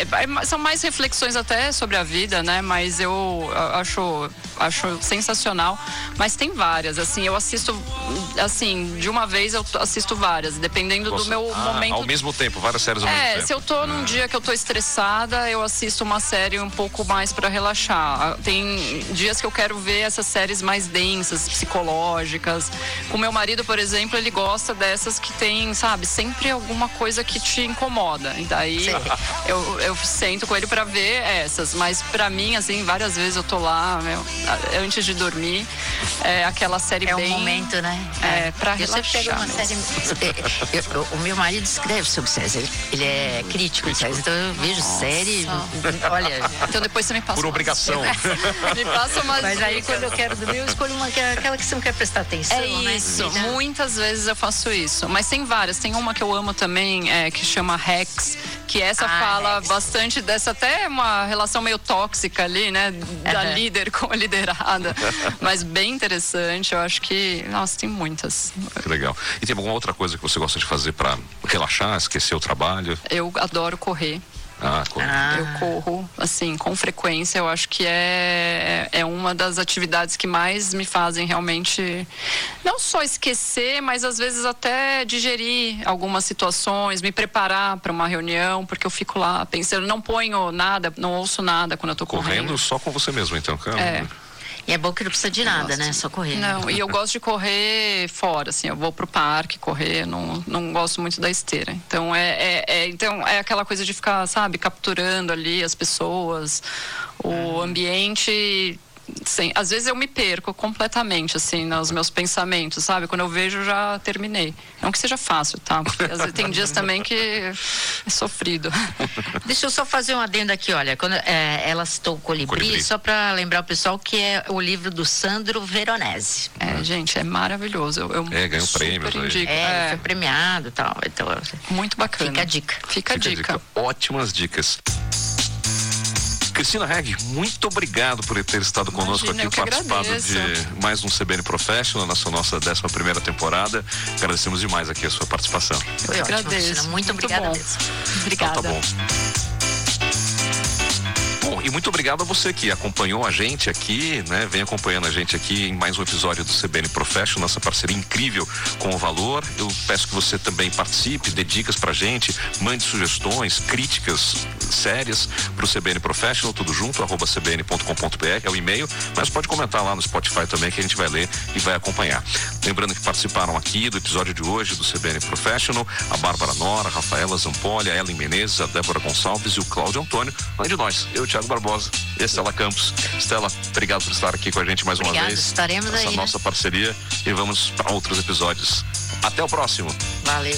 são mais reflexões até sobre a vida, né? Mas eu acho sensacional. Mas tem várias, assim, eu assisto, assim, de uma vez eu assisto várias, dependendo do meu momento. Ao mesmo tempo, várias séries ao mesmo tempo. Se eu tô num dia que eu tô estressada, eu assisto uma série um pouco mais pra relaxar. Tem dias que eu quero ver essas séries mais densas, psicológicas. Com meu marido, por exemplo, ele gosta dessas que tem, sabe, sempre alguma coisa que te incomoda. E daí eu sento com ele pra ver essas. Mas pra mim, assim, várias vezes eu tô lá, antes de dormir, aquela série bem... É um momento, né? Pra relaxar. Você pega uma série... o meu marido escreve sobre séries. Ele é crítico de séries, então eu vejo série... Olha... Então depois você me passa... Por obrigação. Me passa umas... Mas aí quando eu quero dormir, eu escolho aquela que você não quer prestar atenção, né? Isso, muitas vezes eu faço isso. Mas tem várias. Tem uma que eu amo também, que chama Hacks, que essa fala bastante dessa, até uma relação meio tóxica ali, né? Da líder com a liderada. Mas bem interessante, eu acho que, nossa, tem muitas. Que legal. E tem alguma outra coisa que você gosta de fazer pra relaxar, esquecer o trabalho? Eu adoro correr. Eu corro, assim, com frequência. Eu acho que é uma das atividades que mais me fazem realmente não só esquecer, mas às vezes até digerir algumas situações, me preparar para uma reunião, porque eu fico lá pensando, não ponho nada, não ouço nada quando eu tô correndo. Só com você mesmo, então, cara. E é bom que não precisa de nada, né? Só correr. Não, e eu gosto de correr fora, assim, eu vou pro parque correr, não gosto muito da esteira. Então então é aquela coisa de ficar, sabe, capturando ali as pessoas, o ambiente. Às vezes eu me perco completamente, assim, nos meus pensamentos, sabe? Quando eu vejo, eu já terminei. Não que seja fácil, tá? Porque às vezes tem dias também que é sofrido. Deixa eu só fazer um adendo aqui, olha. Quando ela citou o Colibri, só para lembrar o pessoal que é o livro do Sandro Veronese. Gente, é maravilhoso. Ganhou prêmios aí. Foi premiado e tal. Então, muito bacana. Fica a dica. Fica a dica. Ótimas dicas. Cristina Hegg, muito obrigado por ter estado conosco aqui, participado de mais um CBN Professional na nossa 11ª temporada. Agradecemos demais aqui a sua participação. Foi ótimo, Cristina. Muito obrigada mesmo. Obrigada. Então, tá bom. Bom, e muito obrigado a você que acompanhou a gente aqui, né? Vem acompanhando a gente aqui em mais um episódio do CBN Professional, nossa parceria incrível com o Valor. Eu peço que você também participe, dê dicas pra gente, mande sugestões, críticas sérias pro CBN Professional, tudo junto, @cbn.com.br, é o e-mail, mas pode comentar lá no Spotify também que a gente vai ler e vai acompanhar. Lembrando que participaram aqui do episódio de hoje do CBN Professional, a Bárbara Nora, a Rafaela Zampoli, a Ellen Menezes, a Débora Gonçalves e o Cláudio Antônio, além de nós, eu, Thiago Barbosa e a Estela Campos. Estela, obrigado por estar aqui com a gente mais uma vez. Estaremos essa aí, nossa parceria, e vamos para outros episódios. Até o próximo. Valeu.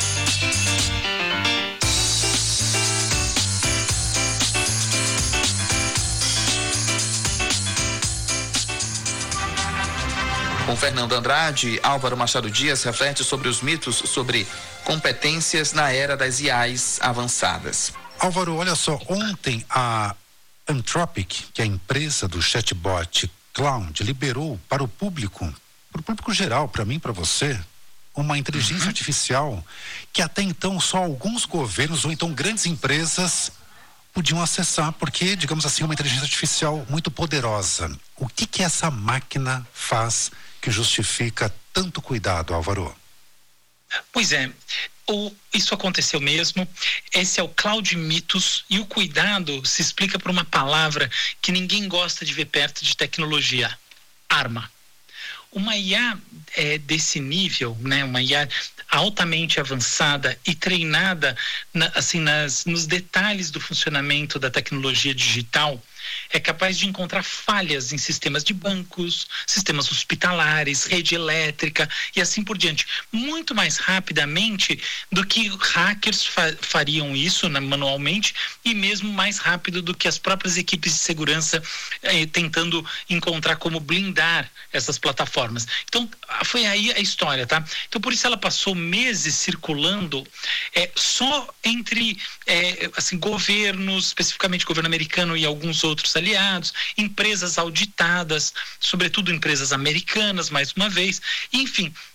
Com Fernando Andrade, Álvaro Machado Dias reflete sobre os mitos sobre competências na era das IAs avançadas. Álvaro, olha só, ontem a Anthropic, que é a empresa do chatbot Claude, liberou para o público geral, para mim, para você, uma inteligência artificial que até então só alguns governos ou então grandes empresas podiam acessar, porque, digamos assim, é uma inteligência artificial muito poderosa. O que essa máquina faz que justifica tanto cuidado, Álvaro? Pois é, isso aconteceu mesmo. Esse é o Cloud Mitos, e o cuidado se explica por uma palavra que ninguém gosta de ver perto de tecnologia: arma. Uma IA desse nível, né, uma IA altamente avançada e treinada nos detalhes do funcionamento da tecnologia digital, é capaz de encontrar falhas em sistemas de bancos, sistemas hospitalares, rede elétrica e assim por diante, muito mais rapidamente do que hackers fariam isso manualmente, e mesmo mais rápido do que as próprias equipes de segurança tentando encontrar como blindar essas plataformas. Então, foi aí a história, tá? Então, por isso ela passou meses circulando só entre governos, especificamente o governo americano e alguns outros aliados, empresas auditadas, sobretudo empresas americanas, mais uma vez, enfim.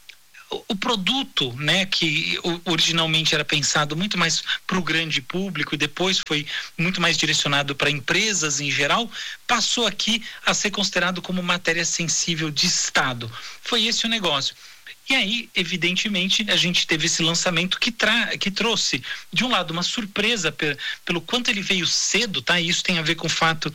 o produto, né, que originalmente era pensado muito mais para o grande público e depois foi muito mais direcionado para empresas em geral, passou aqui a ser considerado como matéria sensível de Estado. Foi esse o negócio. E aí, evidentemente, a gente teve esse lançamento que trouxe, de um lado, uma surpresa pelo quanto ele veio cedo, tá? E isso tem a ver com o fato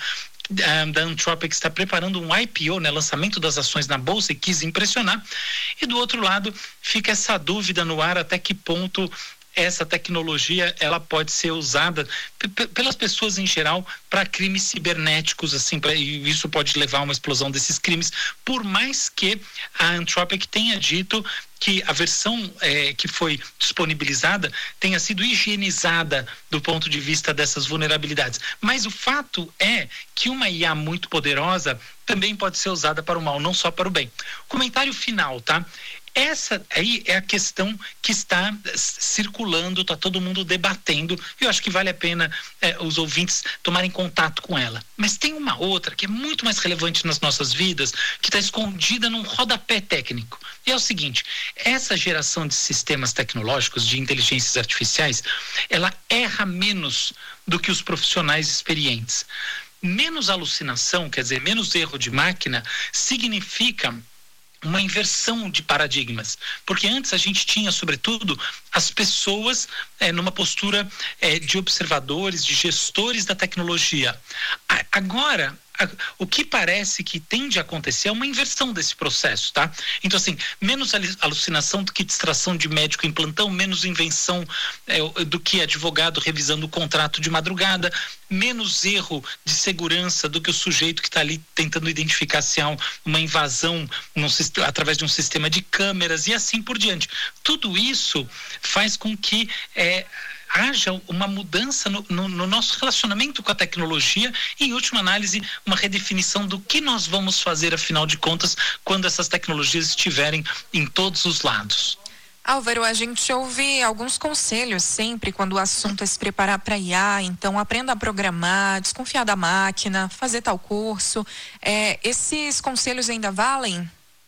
da Anthropic está preparando um IPO, né, lançamento das ações na bolsa, e quis impressionar. E do outro lado, fica essa dúvida no ar até que ponto essa tecnologia ela pode ser usada pelas pessoas em geral para crimes cibernéticos, assim, e isso pode levar a uma explosão desses crimes, por mais que a Anthropic tenha dito que a versão que foi disponibilizada tenha sido higienizada do ponto de vista dessas vulnerabilidades. Mas o fato é que uma IA muito poderosa também pode ser usada para o mal, não só para o bem. Comentário final, tá? Essa aí é a questão que está circulando, está todo mundo debatendo, e eu acho que vale a pena os ouvintes tomarem contato com ela. Mas tem uma outra que é muito mais relevante nas nossas vidas, que está escondida num rodapé técnico. E é o seguinte: essa geração de sistemas tecnológicos, de inteligências artificiais, ela erra menos do que os profissionais experientes. Menos alucinação, quer dizer, menos erro de máquina, significa uma inversão de paradigmas, porque antes a gente tinha, sobretudo, as pessoas numa postura de observadores, de gestores da tecnologia. Agora, o que parece que tende a acontecer é uma inversão desse processo, tá? Então, assim, menos alucinação do que distração de médico em plantão, menos invenção do que advogado revisando o contrato de madrugada, menos erro de segurança do que o sujeito que está ali tentando identificar se há uma invasão através de um sistema de câmeras e assim por diante. Tudo isso faz com que haja uma mudança no nosso relacionamento com a tecnologia e, em última análise, uma redefinição do que nós vamos fazer, afinal de contas, quando essas tecnologias estiverem em todos os lados. Álvaro, a gente ouve alguns conselhos sempre quando o assunto é se preparar para IA, então aprenda a programar, desconfiar da máquina, fazer tal curso. Esses conselhos ainda valem?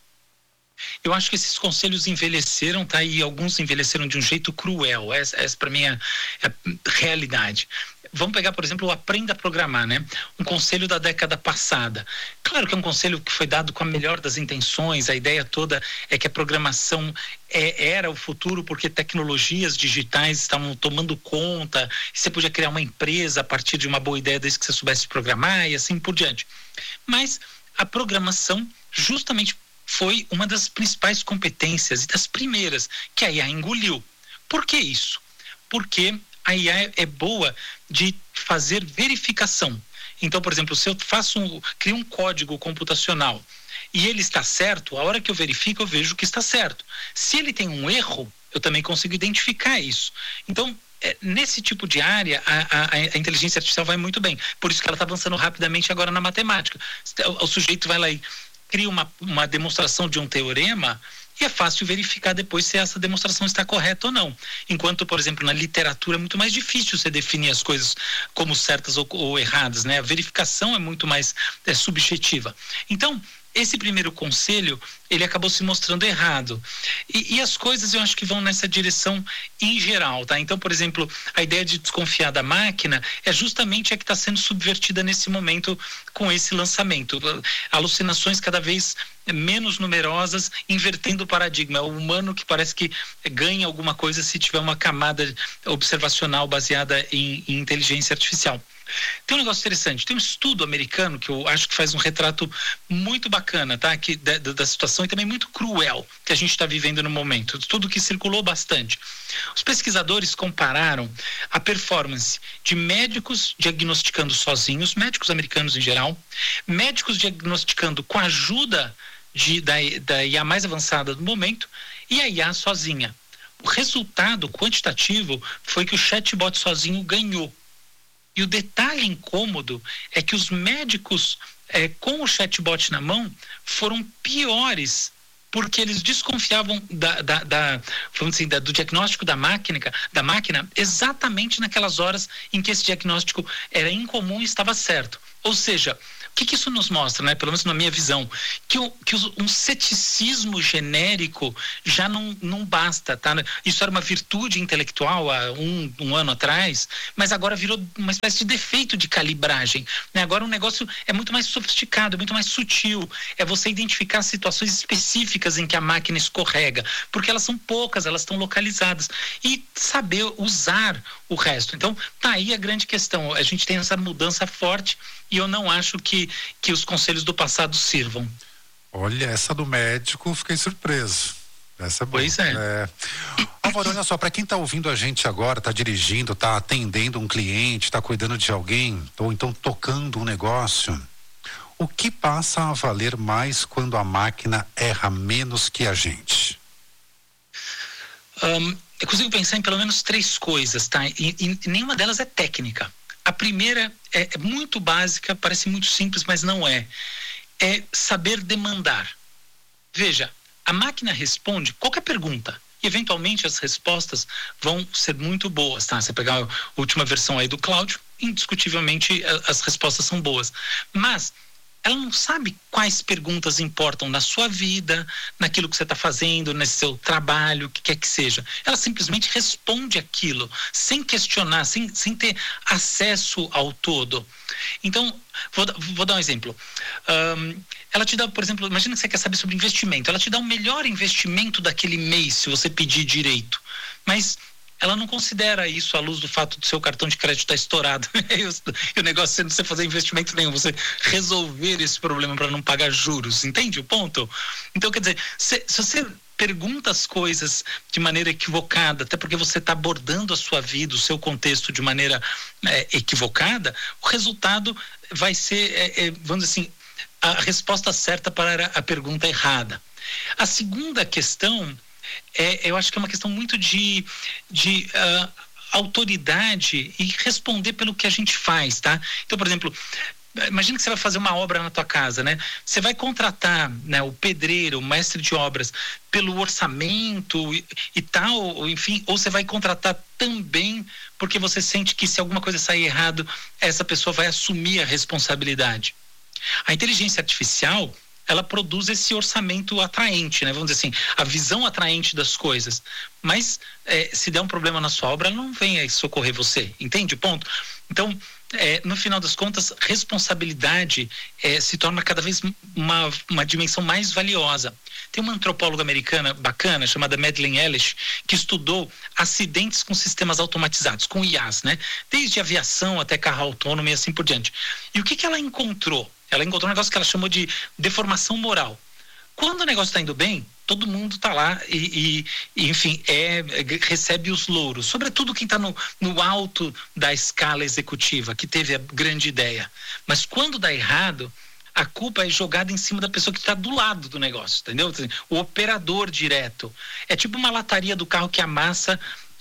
Eu acho que esses conselhos envelheceram, tá? E alguns envelheceram de um jeito cruel. Essa para mim é a realidade. Vamos pegar, por exemplo, o Aprenda a Programar, né? Um conselho da década passada. Claro que é um conselho que foi dado com a melhor das intenções, a ideia toda é que a programação era o futuro porque tecnologias digitais estavam tomando conta, e você podia criar uma empresa a partir de uma boa ideia desde que você soubesse programar e assim por diante. Mas a programação justamente foi uma das principais competências e das primeiras que a IA engoliu. Por que isso? Porque a IA é boa de fazer verificação. Então, por exemplo, se eu crio um código computacional e ele está certo, a hora que eu verifico, eu vejo que está certo. Se ele tem um erro, eu também consigo identificar isso. Então, nesse tipo de área, a inteligência artificial vai muito bem. Por isso que ela está avançando rapidamente agora na matemática. O sujeito vai lá e cria uma demonstração de um teorema e é fácil verificar depois se essa demonstração está correta ou não. Enquanto, por exemplo, na literatura é muito mais difícil você definir as coisas como certas ou erradas, né? A verificação é muito mais subjetiva. Então, esse primeiro conselho, ele acabou se mostrando errado. E as coisas eu acho que vão nessa direção em geral, tá? Então, por exemplo, a ideia de desconfiar da máquina é justamente a que está sendo subvertida nesse momento com esse lançamento. Alucinações cada vez menos numerosas, invertendo o paradigma. É o humano que parece que ganha alguma coisa se tiver uma camada observacional baseada em inteligência artificial. Tem um negócio interessante, tem um estudo americano que eu acho que faz um retrato muito bacana, tá? Da situação e também muito cruel que a gente está vivendo no momento, tudo que circulou bastante. Os pesquisadores compararam a performance de médicos diagnosticando sozinhos, médicos americanos em geral, médicos diagnosticando com a ajuda da IA mais avançada do momento e a IA sozinha. O resultado quantitativo foi que o chatbot sozinho ganhou. E o detalhe incômodo é que os médicos com o chatbot na mão foram piores porque eles desconfiavam vamos dizer, do diagnóstico da máquina exatamente naquelas horas em que esse diagnóstico era incomum e estava certo. Ou seja, O que isso nos mostra, né? Pelo menos na minha visão, que um ceticismo genérico já não basta, tá? Isso era uma virtude intelectual há um ano atrás, mas agora virou uma espécie de defeito de calibragem, né? Agora o negócio é muito mais sofisticado, muito mais sutil. É você identificar situações específicas em que a máquina escorrega, porque elas são poucas, elas estão localizadas, e saber usar o resto. Então, tá aí a grande questão. A gente tem essa mudança forte e eu não acho que os conselhos do passado sirvam. Olha, essa do médico, fiquei surpreso. Essa é boa. Pois é. Álvaro, olha só, para quem está ouvindo a gente agora, está dirigindo, está atendendo um cliente, está cuidando de alguém, ou então tocando um negócio, o que passa a valer mais quando a máquina erra menos que a gente? Eu consigo pensar em pelo menos 3 coisas, tá? E nenhuma delas é técnica. A primeira é muito básica, parece muito simples, mas não é. É saber demandar. Veja, a máquina responde qualquer pergunta. E eventualmente as respostas vão ser muito boas, tá? Você pegar a última versão aí do Cláudio, indiscutivelmente as respostas são boas. Mas ela não sabe quais perguntas importam na sua vida, naquilo que você está fazendo, nesse seu trabalho, o que quer que seja. Ela simplesmente responde aquilo, sem questionar, sem ter acesso ao todo. Então, vou dar um exemplo. Ela te dá, por exemplo, imagina que você quer saber sobre investimento. Ela te dá o melhor investimento daquele mês, se você pedir direito. Mas ela não considera isso à luz do fato do seu cartão de crédito estar estourado. E o negócio sendo você fazer investimento nenhum, você resolver esse problema para não pagar juros. Entende o ponto? Então, quer dizer, se você pergunta as coisas de maneira equivocada, até porque você está abordando a sua vida, o seu contexto de maneira equivocada, o resultado vai ser, vamos dizer assim, a resposta certa para a pergunta errada. A segunda questão eu acho que é uma questão muito de autoridade e responder pelo que a gente faz, tá? Então, por exemplo, imagina que você vai fazer uma obra na tua casa, né? Você vai contratar, né, o pedreiro, o mestre de obras, pelo orçamento e tal, ou, enfim, ou você vai contratar também porque você sente que se alguma coisa sair errado, essa pessoa vai assumir a responsabilidade. A inteligência artificial, ela produz esse orçamento atraente, né? Vamos dizer assim, a visão atraente das coisas. Mas se der um problema na sua obra, ela não vem aí socorrer você, entende o ponto? Então, no final das contas, responsabilidade se torna cada vez uma dimensão mais valiosa. Tem uma antropóloga americana bacana, chamada Madeleine Ellis, que estudou acidentes com sistemas automatizados, com IAs, né? Desde aviação até carro autônomo e assim por diante. E o que ela encontrou? Ela encontrou um negócio que ela chamou de deformação moral. Quando o negócio está indo bem, todo mundo está lá e enfim, recebe os louros. Sobretudo quem está no alto da escala executiva, que teve a grande ideia. Mas quando dá errado, a culpa é jogada em cima da pessoa que está do lado do negócio, entendeu? O operador direto. É tipo uma lataria do carro que amassa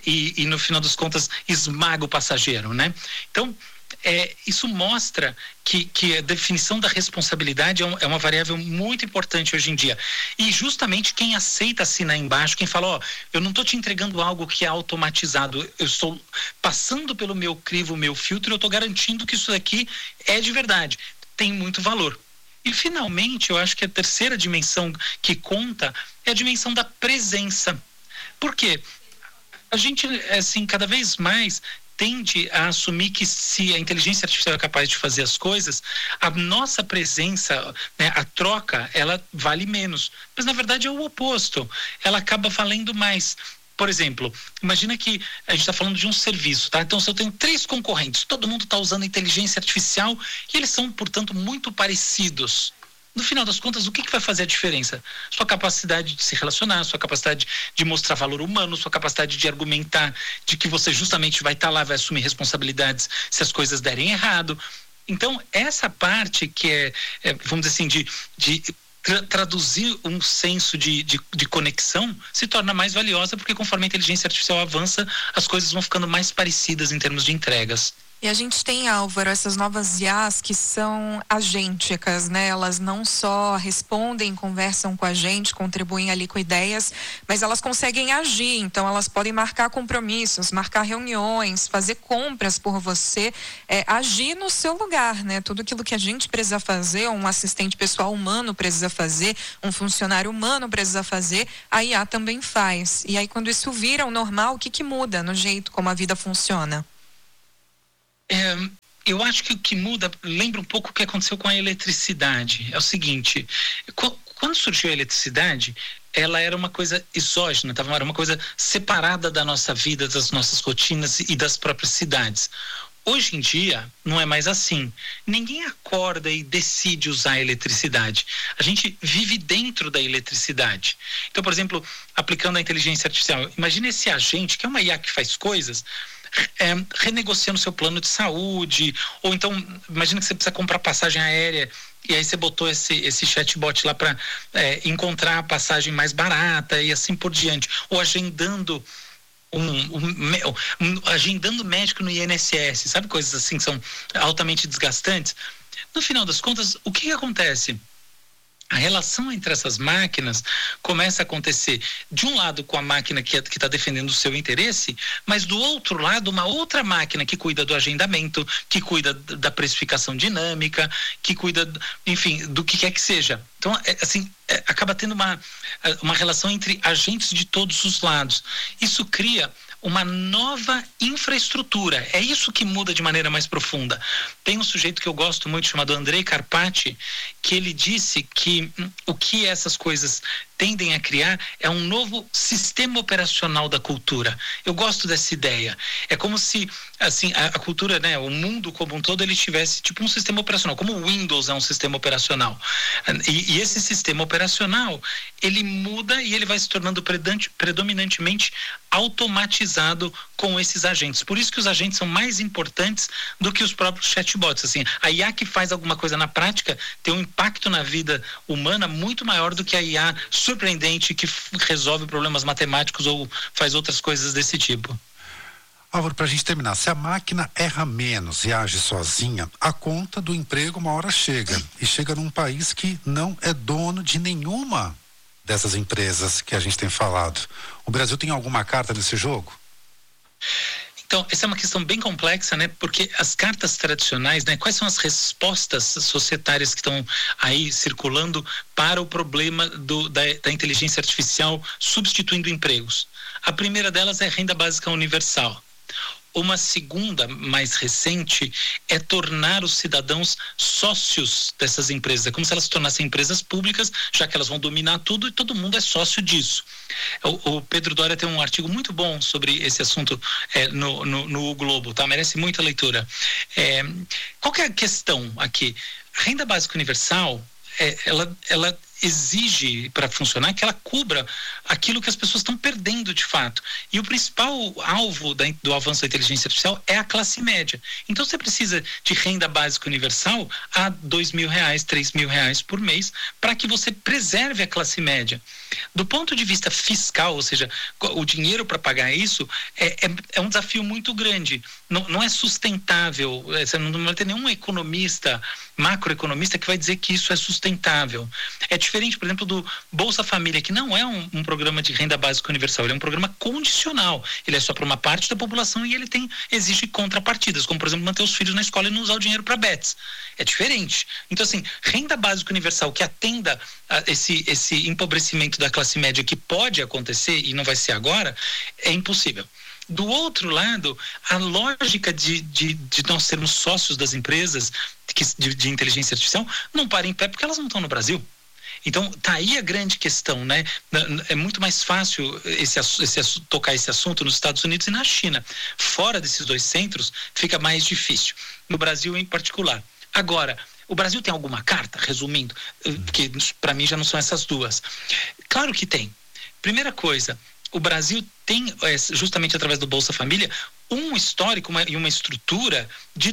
e no final das contas esmaga o passageiro, né? Então, isso mostra que a definição da responsabilidade é uma variável muito importante hoje em dia. E justamente quem aceita assinar embaixo, quem fala, eu não estou te entregando algo que é automatizado, eu estou passando pelo meu crivo, meu filtro, eu estou garantindo que isso daqui é de verdade, tem muito valor. E finalmente, eu acho que a terceira dimensão que conta é a dimensão da presença. Por quê? A gente, assim, cada vez mais tende a assumir que se a inteligência artificial é capaz de fazer as coisas, a nossa presença, né, a troca, ela vale menos. Mas na verdade é o oposto. Ela acaba valendo mais. Por exemplo, imagina que a gente está falando de um serviço, tá? Então, se eu tenho 3 concorrentes, todo mundo está usando inteligência artificial e eles são, portanto, muito parecidos. No final das contas, o que vai fazer a diferença? Sua capacidade de se relacionar, sua capacidade de mostrar valor humano, sua capacidade de argumentar de que você justamente vai estar lá, vai assumir responsabilidades se as coisas derem errado. Então, essa parte que vamos dizer assim, de traduzir um senso de conexão se torna mais valiosa, porque conforme a inteligência artificial avança, as coisas vão ficando mais parecidas em termos de entregas. E a gente tem, Álvaro, essas novas IAs que são agênticas, né? Elas não só respondem, conversam com a gente, contribuem ali com ideias, mas elas conseguem agir. Então, elas podem marcar compromissos, marcar reuniões, fazer compras por você, agir no seu lugar, né? Tudo aquilo que a gente precisa fazer, um assistente pessoal humano precisa fazer, um funcionário humano precisa fazer, a IA também faz. E aí, quando isso vira o normal, o que muda no jeito como a vida funciona? Eu acho que o que muda lembra um pouco o que aconteceu com a eletricidade. É o seguinte, quando surgiu a eletricidade, ela era uma coisa exógena, era uma coisa separada da nossa vida, das nossas rotinas e das próprias cidades. Hoje em dia, não é mais assim. Ninguém acorda e decide usar a eletricidade. A gente vive dentro da eletricidade. Então, por exemplo, aplicando a inteligência artificial, imagine esse agente, que é uma IA que faz coisas, renegociando seu plano de saúde, ou então, imagina que você precisa comprar passagem aérea, e aí você botou esse chatbot lá para encontrar a passagem mais barata e assim por diante, ou agendando agendando médico no INSS, sabe, coisas assim que são altamente desgastantes. No final das contas, o que acontece? A relação entre essas máquinas começa a acontecer, de um lado, com a máquina que está defendendo o seu interesse, mas do outro lado, uma outra máquina que cuida do agendamento, que cuida da precificação dinâmica, que cuida, enfim, do que quer que seja. Então, acaba tendo uma relação entre agentes de todos os lados. Isso cria uma nova infraestrutura. É isso que muda de maneira mais profunda. Tem um sujeito que eu gosto muito, chamado Andrei Karpathy, que ele disse que o que essas coisas tendem a criar é um novo sistema operacional da cultura. Eu gosto dessa ideia. É como se, assim, a cultura, né, o mundo como um todo, ele tivesse tipo um sistema operacional, como o Windows é um sistema operacional. E esse sistema operacional, ele muda e ele vai se tornando predominantemente automatizado com esses agentes. Por isso que os agentes são mais importantes do que os próprios chatbots. Assim, a IA que faz alguma coisa na prática tem um impacto na vida humana muito maior do que a IA surpreendente que resolve problemas matemáticos ou faz outras coisas desse tipo. Álvaro, para a gente terminar, se a máquina erra menos e age sozinha, a conta do emprego uma hora chega. E chega num país que não é dono de nenhuma dessas empresas que a gente tem falado. O Brasil tem alguma carta nesse jogo? Então, essa é uma questão bem complexa, né? Porque as cartas tradicionais, né? Quais são as respostas societárias que estão aí circulando para o problema da inteligência artificial substituindo empregos? A primeira delas é a renda básica universal. Uma segunda, mais recente, é tornar os cidadãos sócios dessas empresas. É como se elas se tornassem empresas públicas, já que elas vão dominar tudo e todo mundo é sócio disso. O Pedro Doria tem um artigo muito bom sobre esse assunto no Globo, tá? Merece muita leitura. Qual que é a questão aqui? A renda básica universal, ela exige, para funcionar, que ela cubra aquilo que as pessoas estão perdendo de fato. E o principal alvo do avanço da inteligência artificial é a classe média. Então você precisa de renda básica universal a R$2.000, R$3.000 por mês, para que você preserve a classe média. Do ponto de vista fiscal, ou seja, o dinheiro para pagar isso é um desafio muito grande. Não é sustentável. Você não vai ter nenhum economista, macroeconomista, que vai dizer que isso é sustentável. É diferente, por exemplo, do Bolsa Família, que não é um programa de renda básica universal, ele é um programa condicional. Ele é só para uma parte da população e ele exige contrapartidas, como, por exemplo, manter os filhos na escola e não usar o dinheiro para bets. É diferente. Então, assim, renda básica universal que atenda a esse empobrecimento da classe média, que pode acontecer e não vai ser agora, é impossível. Do outro lado, a lógica de nós sermos sócios das empresas de inteligência artificial não para em pé porque elas não estão no Brasil. Então, tá aí a grande questão, né? É muito mais fácil tocar esse assunto nos Estados Unidos e na China. Fora desses dois centros, fica mais difícil. No Brasil, em particular. Agora, o Brasil tem alguma carta, resumindo, porque para mim já não são essas duas. Claro que tem. Primeira coisa, o Brasil tem, justamente através do Bolsa Família, um histórico e uma estrutura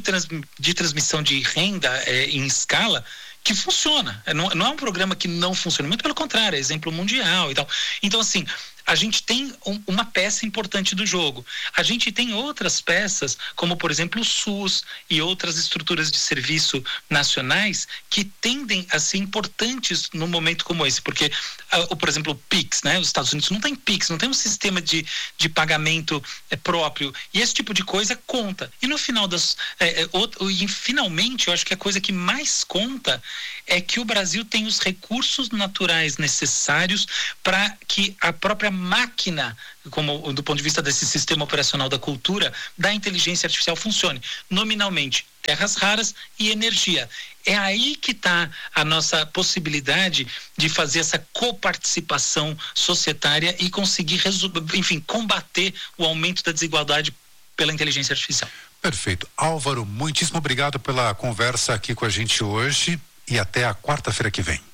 de transmissão de renda em escala que funciona. Não é um programa que não funciona, muito pelo contrário, é exemplo mundial e tal. Então, assim, a gente tem uma peça importante do jogo. A gente tem outras peças, como por exemplo o SUS e outras estruturas de serviço nacionais que tendem a ser importantes num momento como esse, porque, por exemplo, o PIX, né? Os Estados Unidos não tem PIX, não tem um sistema de pagamento próprio, e esse tipo de coisa conta. E no final finalmente, eu acho que a coisa que mais conta é que o Brasil tem os recursos naturais necessários para que a própria máquina, como do ponto de vista desse sistema operacional da cultura, da inteligência artificial funcione. Nominalmente, terras raras e energia. É aí que está a nossa possibilidade de fazer essa coparticipação societária e conseguir, combater o aumento da desigualdade pela inteligência artificial. Perfeito. Álvaro, muitíssimo obrigado pela conversa aqui com a gente hoje e até a quarta-feira que vem.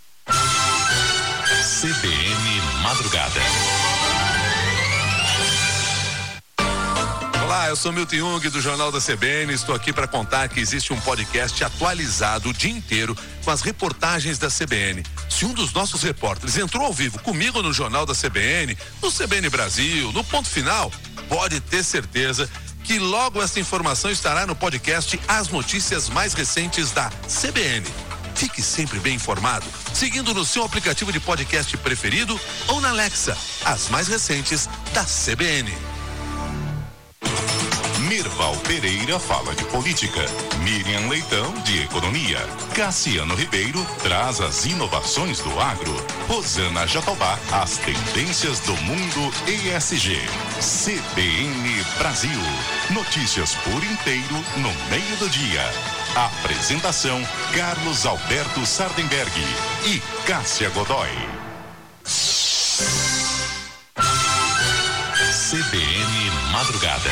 CBN Madrugada. Olá, eu sou Milton Jung do Jornal da CBN. Estou aqui para contar que existe um podcast atualizado o dia inteiro com as reportagens da CBN. Se um dos nossos repórteres entrou ao vivo comigo no Jornal da CBN, no CBN Brasil, no Ponto Final, pode ter certeza que logo essa informação estará no podcast As Notícias Mais Recentes da CBN. Fique sempre bem informado, seguindo no seu aplicativo de podcast preferido ou na Alexa, as mais recentes da CBN. Mirval Pereira fala de política, Miriam Leitão de economia, Cassiano Ribeiro traz as inovações do agro, Rosana Jatobá as tendências do mundo ESG. CBN Brasil, notícias por inteiro no meio do dia. Apresentação Carlos Alberto Sardenberg e Cássia Godoy. CBN Madrugada.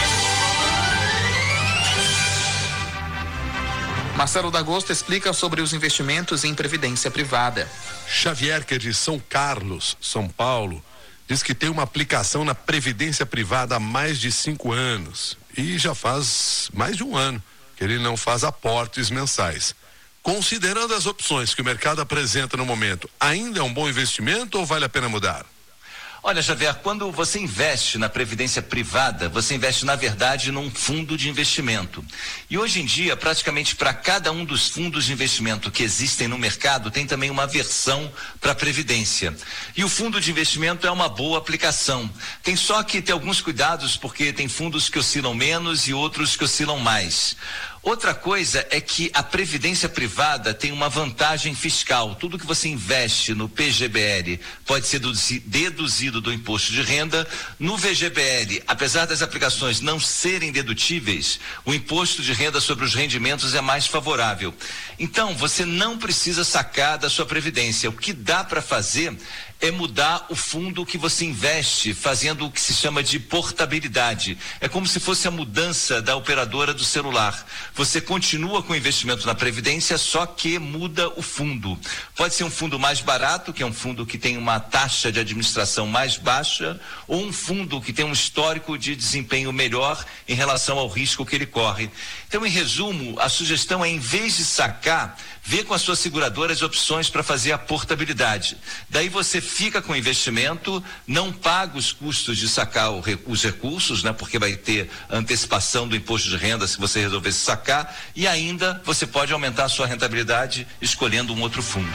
Marcelo D'Agosto explica sobre os investimentos em previdência privada. Xavier, que é de São Carlos, São Paulo, diz que tem uma aplicação na previdência privada há mais de 5 anos e já faz mais de um ano que ele não faz aportes mensais. Considerando as opções que o mercado apresenta no momento, ainda é um bom investimento ou vale a pena mudar? Olha, Xavier, quando você investe na previdência privada, você investe, na verdade, num fundo de investimento. E hoje em dia, praticamente para cada um dos fundos de investimento que existem no mercado, tem também uma versão para a previdência. E o fundo de investimento é uma boa aplicação. Tem só que ter alguns cuidados, porque tem fundos que oscilam menos e outros que oscilam mais. Outra coisa é que a previdência privada tem uma vantagem fiscal. Tudo que você investe no PGBL pode ser deduzido do imposto de renda. No VGBL, apesar das aplicações não serem dedutíveis, o imposto de renda sobre os rendimentos é mais favorável. Então, você não precisa sacar da sua previdência. O que dá para fazer é mudar o fundo que você investe, fazendo o que se chama de portabilidade. É como se fosse a mudança da operadora do celular. Você continua com o investimento na previdência, só que muda o fundo. Pode ser um fundo mais barato, que é um fundo que tem uma taxa de administração mais baixa, ou um fundo que tem um histórico de desempenho melhor em relação ao risco que ele corre. Então, em resumo, a sugestão é, em vez de sacar, ver com a sua seguradora as opções para fazer a portabilidade. Daí você fica com o investimento, não paga os custos de sacar os recursos, né? Porque vai ter antecipação do imposto de renda se você resolver sacar, e ainda você pode aumentar a sua rentabilidade escolhendo um outro fundo.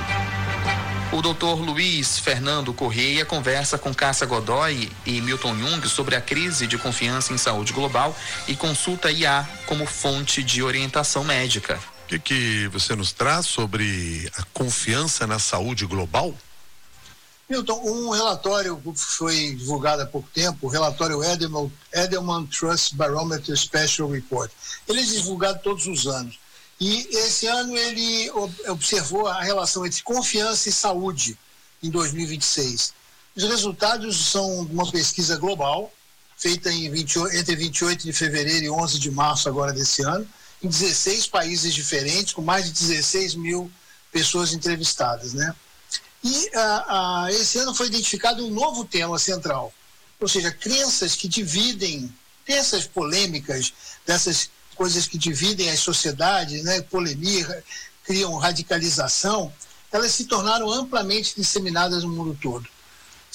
O doutor Luiz Fernando Correia conversa com Cássia Godoy e Milton Jung sobre a crise de confiança em saúde global e consulta IA como fonte de orientação médica. O que você nos traz sobre a confiança na saúde global? Milton, um relatório foi divulgado há pouco tempo, o relatório Edelman Trust Barometer Special Report. Ele é divulgado todos os anos. E esse ano ele observou a relação entre confiança e saúde em 2026. Os resultados são de uma pesquisa global, feita entre 28 de fevereiro e 11 de março agora desse ano, em 16 países diferentes, com mais de 16 mil pessoas entrevistadas, né? E esse ano foi identificado um novo tema central, ou seja, crenças que dividem, dessas polêmicas, dessas coisas que dividem as sociedades, né? Polemia, criam radicalização, elas se tornaram amplamente disseminadas no mundo todo.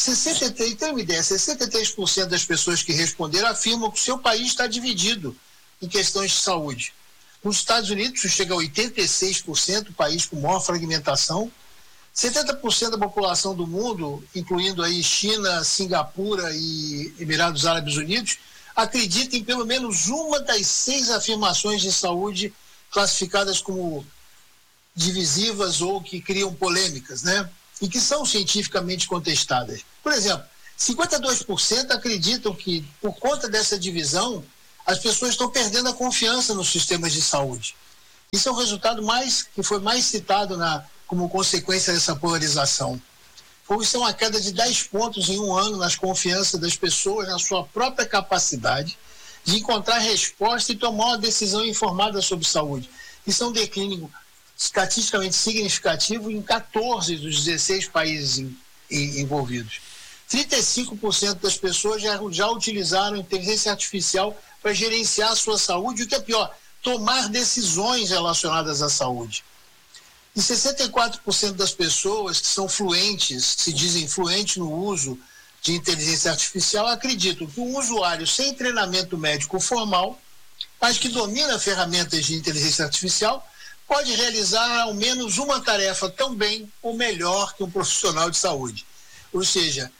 tem uma ideia, 63% das pessoas que responderam afirmam que o seu país está dividido em questões de saúde. Nos Estados Unidos, chega a 86%, o país com maior fragmentação. 70% da população do mundo, incluindo aí China, Singapura e Emirados Árabes Unidos, acredita em pelo menos uma das 6 afirmações de saúde classificadas como divisivas ou que criam polêmicas, né? E que são cientificamente contestadas. Por exemplo, 52% acreditam que, por conta dessa divisão, as pessoas estão perdendo a confiança nos sistemas de saúde. Isso é o resultado que foi mais citado como consequência dessa polarização. Isso é uma queda de 10 pontos em um ano nas confianças das pessoas na sua própria capacidade de encontrar resposta e tomar uma decisão informada sobre saúde. Isso é um declínio estatisticamente significativo em 14 dos 16 países envolvidos. 35% das pessoas já utilizaram inteligência artificial para gerenciar a sua saúde, e o que é pior, tomar decisões relacionadas à saúde. E 64% das pessoas que são fluentes, que se dizem fluentes no uso de inteligência artificial, acreditam que um usuário sem treinamento médico formal, mas que domina ferramentas de inteligência artificial, pode realizar ao menos uma tarefa tão bem ou melhor que um profissional de saúde. Ou seja,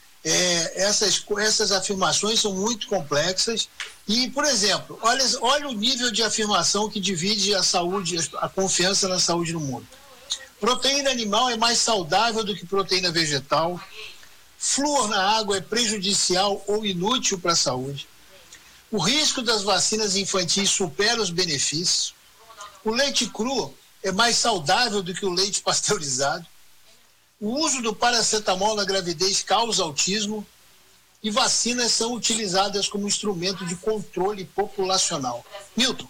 essas afirmações são muito complexas e, por exemplo, olha o nível de afirmação que divide a saúde, a confiança na saúde no mundo. Proteína animal é mais saudável do que proteína vegetal. Flúor na água é prejudicial ou inútil para a saúde. O risco das vacinas infantis supera os benefícios. O leite cru é mais saudável do que o leite pasteurizado. O uso do paracetamol na gravidez causa autismo e vacinas são utilizadas como instrumento de controle populacional. Milton,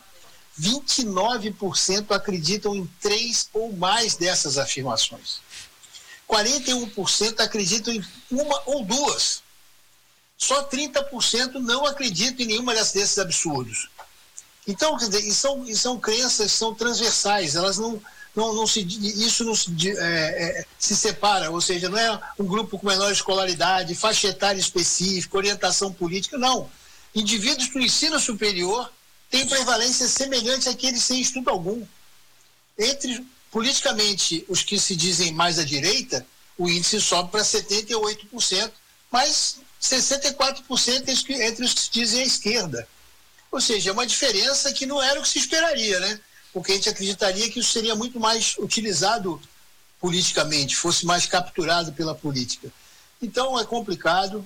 29% acreditam em 3 ou mais dessas afirmações. 41% acreditam em uma ou duas. Só 30% não acreditam em nenhuma desses absurdos. Então, quer dizer, são crenças que são transversais, elas se separa, ou seja, não é um grupo com menor escolaridade, faixa etária específica, orientação política, não. Indivíduos do ensino superior têm prevalência semelhante àqueles sem estudo algum. Entre, politicamente, os que se dizem mais à direita, o índice sobe para 78%, mas 64% entre os que se dizem à esquerda. Ou seja, é uma diferença que não era o que se esperaria, né? Porque a gente acreditaria que isso seria muito mais utilizado politicamente, fosse mais capturado pela política. Então, é complicado.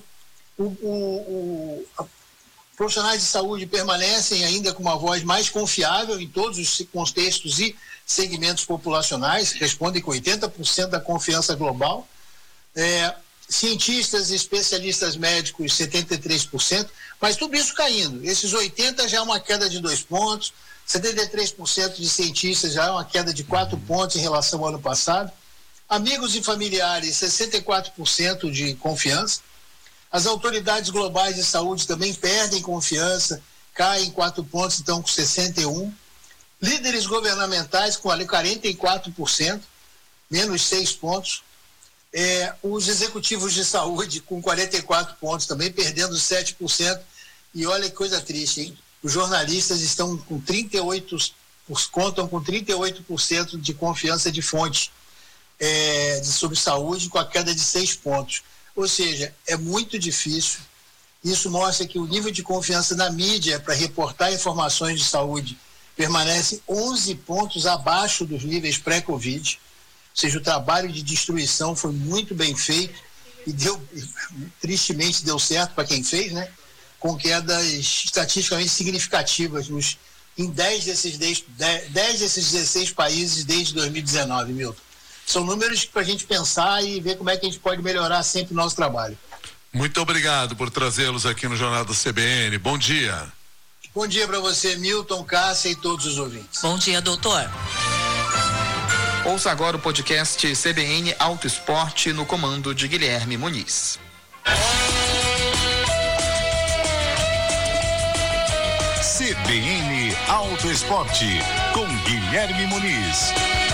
Profissionais de saúde permanecem ainda com uma voz mais confiável em todos os contextos e segmentos populacionais, respondem com 80% da confiança global. Cientistas e especialistas médicos, 73%, mas tudo isso caindo. Esses 80% já é uma queda de 2 pontos, 73% de cientistas já é uma queda de 4 pontos em relação ao ano passado. Amigos e familiares, 64% de confiança. As autoridades globais de saúde também perdem confiança, caem 4 pontos, então com 61%. Líderes governamentais com 44%, menos 6 pontos. Os executivos de saúde com 44 pontos também, perdendo 7%. E olha que coisa triste, hein? Os jornalistas estão com contam com 38% de confiança de fonte sobre saúde, com a queda de 6 pontos. Ou seja, é muito difícil. Isso mostra que o nível de confiança na mídia para reportar informações de saúde permanece 11 pontos abaixo dos níveis pré-Covid. Ou seja, o trabalho de destruição foi muito bem feito e tristemente deu certo para quem fez, né? Com quedas estatisticamente significativas em 10 desses 16 países desde 2019, Milton. São números para a gente pensar e ver como é que a gente pode melhorar sempre o nosso trabalho. Muito obrigado por trazê-los aqui no Jornal da CBN. Bom dia. Bom dia para você, Milton, Cássia e todos os ouvintes. Bom dia, doutor. Ouça agora o podcast CBN Auto Esporte no comando de Guilherme Muniz. CBN Auto Esporte com Guilherme Muniz.